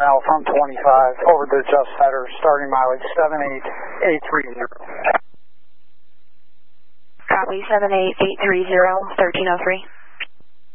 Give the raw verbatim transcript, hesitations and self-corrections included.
Alpha on twenty-five, over the Just Setter, starting mileage seven eight eight three zero. Copy, seven eight eight three zero, thirteen oh three.